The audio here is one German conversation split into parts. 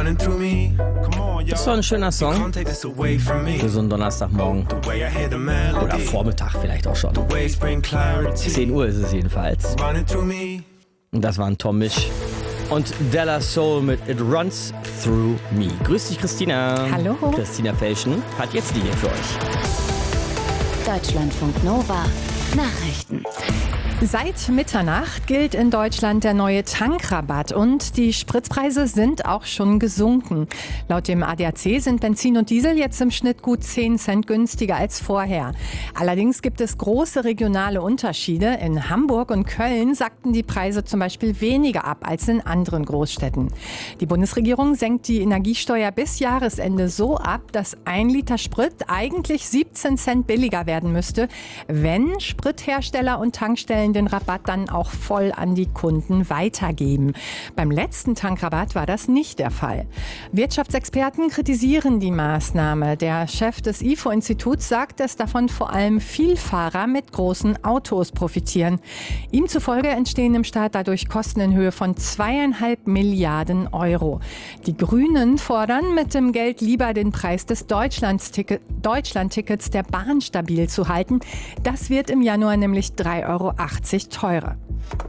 Das ist doch ein schöner Song für so einen Donnerstagmorgen. Oder Vormittag vielleicht auch schon. 10 Uhr ist es jedenfalls. Und das war ein Tom Misch. Und Della Soul mit It Runs Through Me. Grüß dich, Christina. Hallo. Christina Felschen hat jetzt die hier für euch. Deutschlandfunk Nova Nachrichten. Seit Mitternacht gilt in Deutschland der neue Tankrabatt und die Spritpreise sind auch schon gesunken. Laut dem ADAC sind Benzin und Diesel jetzt im Schnitt gut 10 Cent günstiger als vorher. Allerdings gibt es große regionale Unterschiede. In Hamburg und Köln sackten die Preise zum Beispiel weniger ab als in anderen Großstädten. Die Bundesregierung senkt die Energiesteuer bis Jahresende so ab, dass 1 Liter Sprit eigentlich 17 Cent billiger werden müsste, wenn Sprithersteller und Tankstellen den Rabatt dann auch voll an die Kunden weitergeben. Beim letzten Tankrabatt war das nicht der Fall. Wirtschaftsexperten kritisieren die Maßnahme. Der Chef des IFO-Instituts sagt, dass davon vor allem Vielfahrer mit großen Autos profitieren. Ihm zufolge entstehen im Staat dadurch Kosten in Höhe von 2,5 Milliarden Euro. Die Grünen fordern mit dem Geld lieber den Preis des Deutschlandtickets der Bahn stabil zu halten. Das wird im Januar nämlich 3,80 Euro teurer.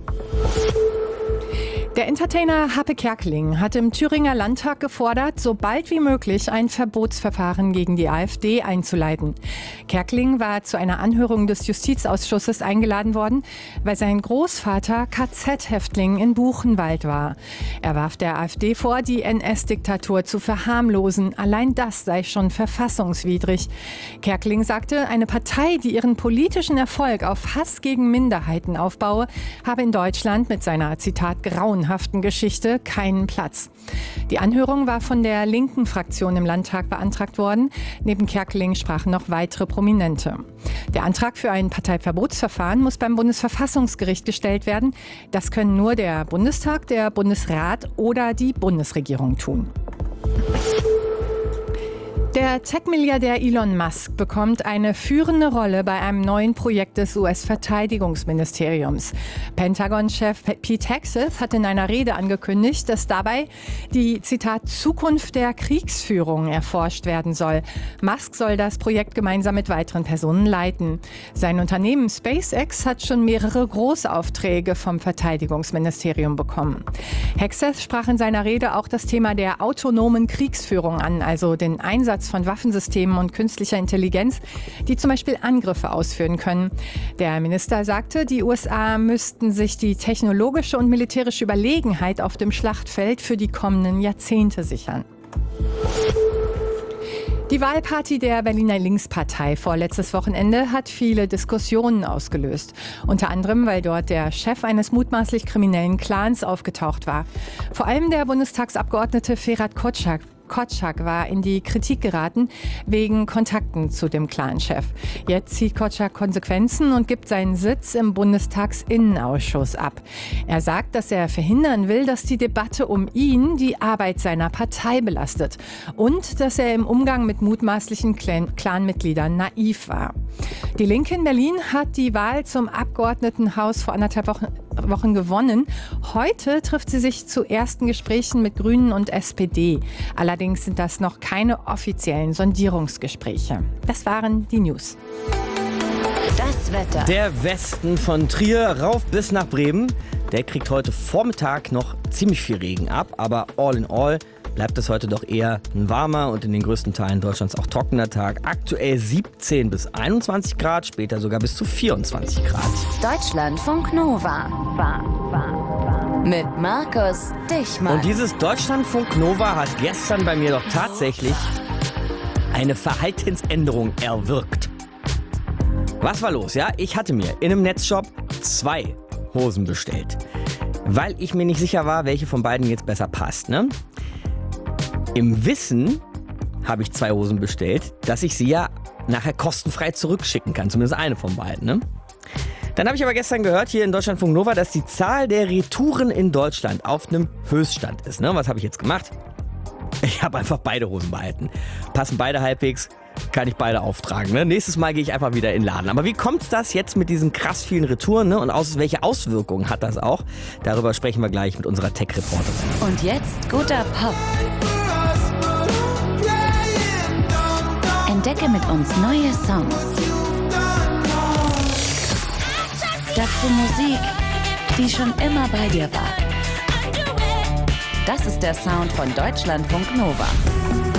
Der Entertainer Happe Kerkeling hat im Thüringer Landtag gefordert, so bald wie möglich ein Verbotsverfahren gegen die AfD einzuleiten. Kerkeling war zu einer Anhörung des Justizausschusses eingeladen worden, weil sein Großvater KZ-Häftling in Buchenwald war. Er warf der AfD vor, die NS-Diktatur zu verharmlosen. Allein das sei schon verfassungswidrig. Kerkeling sagte, eine Partei, die ihren politischen Erfolg auf Hass gegen Minderheiten aufbaue, habe in Deutschland mit seiner, Zitat, grauenhaften Geschichte keinen Platz. Die Anhörung war von der linken Fraktion im Landtag beantragt worden. Neben Kerkeling sprachen noch weitere Prominente. Der Antrag für ein Parteiverbotsverfahren muss beim Bundesverfassungsgericht gestellt werden. Das können nur der Bundestag, der Bundesrat oder die Bundesregierung tun. Der Tech-Milliardär Elon Musk bekommt eine führende Rolle bei einem neuen Projekt des US-Verteidigungsministeriums. Pentagon-Chef Pete Hegseth hat in einer Rede angekündigt, dass dabei die, Zitat, Zukunft der Kriegsführung erforscht werden soll. Musk soll das Projekt gemeinsam mit weiteren Personen leiten. Sein Unternehmen SpaceX hat schon mehrere Großaufträge vom Verteidigungsministerium bekommen. Hegseth sprach in seiner Rede auch das Thema der autonomen Kriegsführung an, also den Einsatz von Waffensystemen und künstlicher Intelligenz, die zum Beispiel Angriffe ausführen können. Der Minister sagte, die USA müssten sich die technologische und militärische Überlegenheit auf dem Schlachtfeld für die kommenden Jahrzehnte sichern. Die Wahlparty der Berliner Linkspartei vorletztes Wochenende hat viele Diskussionen ausgelöst. Unter anderem, weil dort der Chef eines mutmaßlich kriminellen Clans aufgetaucht war. Vor allem der Bundestagsabgeordnete Ferhat Kotschak war in die Kritik geraten wegen Kontakten zu dem Clan-Chef. Jetzt zieht Kotschak Konsequenzen und gibt seinen Sitz im Bundestagsinnenausschuss ab. Er sagt, dass er verhindern will, dass die Debatte um ihn die Arbeit seiner Partei belastet und dass er im Umgang mit mutmaßlichen Clanmitgliedern naiv war. Die Linke in Berlin hat die Wahl zum Abgeordnetenhaus vor 1,5 Wochen gewonnen. Heute trifft sie sich zu ersten Gesprächen mit Grünen und SPD. Allerdings sind das noch keine offiziellen Sondierungsgespräche. Das waren die News. Das Wetter. Der Westen von Trier rauf bis nach Bremen. Der kriegt heute Vormittag noch ziemlich viel Regen ab, aber all in all bleibt es heute doch eher ein warmer und in den größten Teilen Deutschlands auch trockener Tag. Aktuell 17 bis 21 Grad, später sogar bis zu 24 Grad. Deutschlandfunk Nova. Mit Markus Dichmann. Und dieses Deutschlandfunk Nova hat gestern bei mir doch tatsächlich eine Verhaltensänderung erwirkt. Was war los? Ja, ich hatte mir in einem Netzshop 2 Hosen bestellt, weil ich mir nicht sicher war, welche von beiden jetzt besser passt, ne? Im Wissen habe ich 2 Hosen bestellt, dass ich sie ja nachher kostenfrei zurückschicken kann. Zumindest eine von beiden, ne? Dann habe ich aber gestern gehört hier in Deutschlandfunk Nova, dass die Zahl der Retouren in Deutschland auf einem Höchststand ist, ne? Was habe ich jetzt gemacht? Ich habe einfach beide Hosen behalten. Passen beide halbwegs, kann ich beide auftragen, ne? Nächstes Mal gehe ich einfach wieder in den Laden. Aber wie kommt das jetzt mit diesen krass vielen Retouren, ne? Und welche Auswirkungen hat das auch? Darüber sprechen wir gleich mit unserer Tech-Reporterin. Und jetzt guter Pop. Entdecke mit uns neue Songs. Dazu Musik, die schon immer bei dir war. Das ist der Sound von Deutschlandfunk Nova.